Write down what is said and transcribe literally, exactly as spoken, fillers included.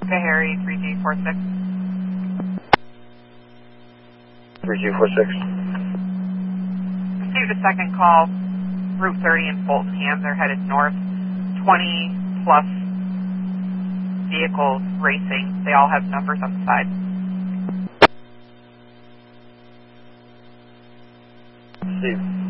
Okay, Harry, three G four six. three G four six. Received a second call. Route thirty in Fulton Ham. They're headed north. twenty plus vehicles racing. They all have numbers on the side. Steve.